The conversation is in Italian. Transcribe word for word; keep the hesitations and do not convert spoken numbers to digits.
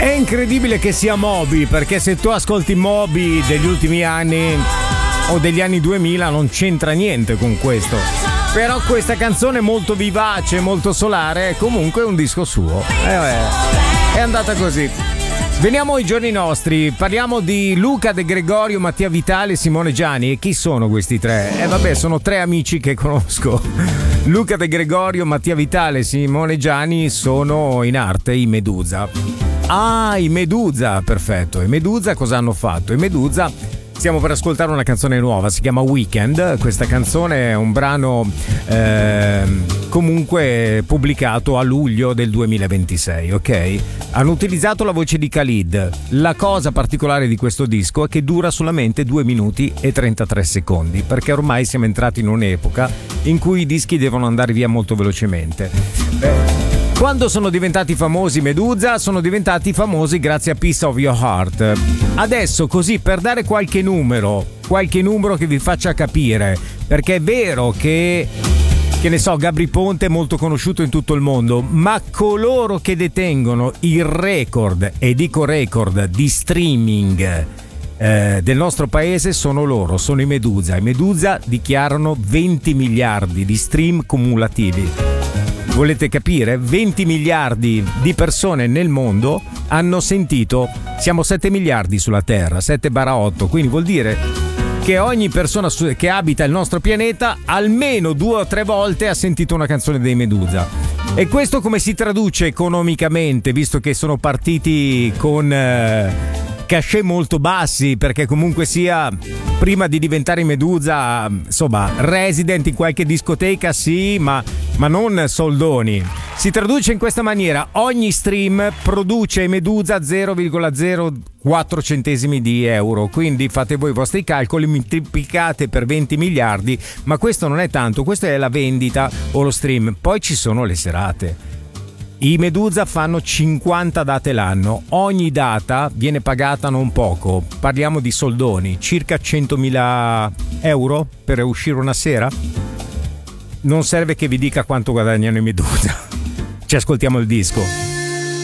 È incredibile che sia Moby, perché se tu ascolti Moby degli ultimi anni o degli anni duemila non c'entra niente con questo. Però questa canzone è molto vivace, molto solare, è comunque un disco suo. Eh, eh, è andata così. Veniamo ai giorni nostri, parliamo di Luca De Gregorio, Mattia Vitale e Simone Gianni. E chi sono questi tre? Eh vabbè, sono tre amici che conosco. Luca De Gregorio, Mattia Vitale e Simone Gianni sono in arte i Medusa. Ah, i Medusa, perfetto. I Medusa cosa hanno fatto? I Medusa, stiamo per ascoltare una canzone nuova, si chiama Weekend. Questa canzone è un brano eh, comunque pubblicato a luglio del duemilaventisei, ok? Hanno utilizzato la voce di Khalid. La cosa particolare di questo disco è che dura solamente due minuti e trentatré secondi, perché ormai siamo entrati in un'epoca in cui i dischi devono andare via molto velocemente. Eh, Quando sono diventati famosi Medusa, sono diventati famosi grazie a Piece of Your Heart. Adesso, così, per dare qualche numero, qualche numero che vi faccia capire, perché è vero che, che ne so, Gabry Ponte è molto conosciuto in tutto il mondo, ma coloro che detengono il record, e dico record, di streaming eh, del nostro paese sono loro, sono i Medusa. I Medusa dichiarano venti miliardi di stream cumulativi. Volete capire? venti miliardi di persone nel mondo hanno sentito, siamo sette miliardi sulla Terra, sette barra otto, quindi vuol dire che ogni persona che abita il nostro pianeta almeno due o tre volte ha sentito una canzone dei Medusa. E questo come si traduce economicamente, visto che sono partiti con eh, cachet molto bassi, perché comunque sia, prima di diventare Medusa, insomma, resident in qualche discoteca sì, ma, ma non soldoni. Si traduce in questa maniera: ogni stream produce ai Medusa zero virgola zero quattro centesimi di euro, quindi fate voi i vostri calcoli, moltiplicate per venti miliardi, ma questo non è tanto, questa è la vendita o lo stream. Poi ci sono le serate. I Medusa fanno cinquanta date l'anno, ogni data viene pagata non poco, parliamo di soldoni, circa centomila euro per uscire una sera. Non serve che vi dica quanto guadagnano i Medusa, ci ascoltiamo il disco.